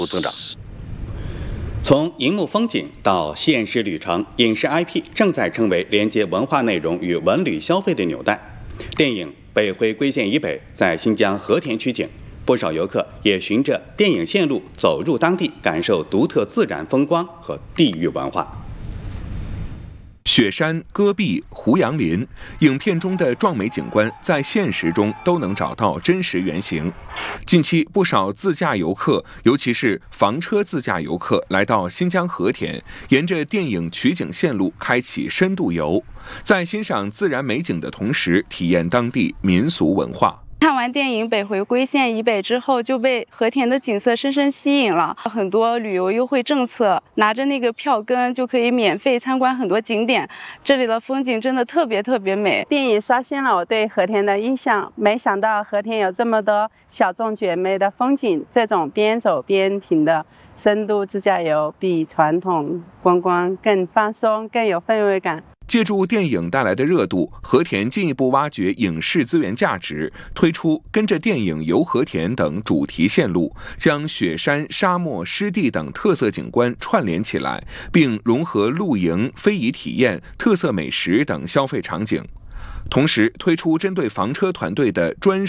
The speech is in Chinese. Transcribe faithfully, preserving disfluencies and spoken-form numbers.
增长。 从荧幕风景到现实旅程，影视 I P 正在成为连接文化内容与文旅消费的纽带。电影《北回归线以北》在新疆和田取景，不少游客也循着电影线路走入当地，感受独特自然风光和地域文化。 雪山、戈壁、胡杨林，影片中的壮美景观在现实中都能找到真实原型。近期，不少自驾游客，尤其是房车自驾游客，来到新疆和田，沿着电影取景线路开启深度游，在欣赏自然美景的同时，体验当地民俗文化。 看完电影《北回归线以北》之后，就被和田的景色深深吸引了。很多旅游优惠政策，拿着那个票根就可以免费参观很多景点。这里的风景真的特别特别美。 电影刷新了我对和田的印象，没想到和田有这么多小众绝美的风景。这种边走边停的深度自驾游，比传统观光更放松，更有氛围感。 借助电影带来的热度，和田进一步挖掘影视资源价值，推出跟着电影游和田等主题线路，将雪山、沙漠、湿地等特色景观串联起来，并融合露营、非遗体验、特色美食等消费场景。同时推出针对房车团队的专